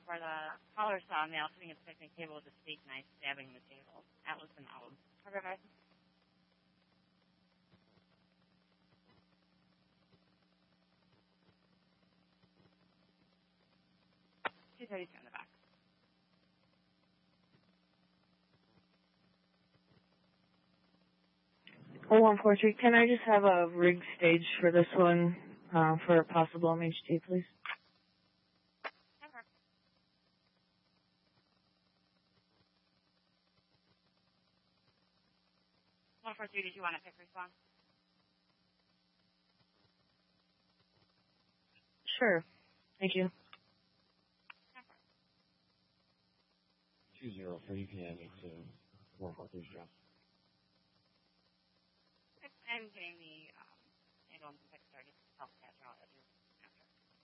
for the caller saw a male sitting at the picnic table with a steak knife stabbing the table. Atlas and Out. Okay. She's already in the back. Oh, 143, can I just have a rig stage for this one for a possible MHT, please? Okay. 143, did you want to pick response? Sure. Thank you. 2:03 p.m. to 143 drop. I'm getting the ambulance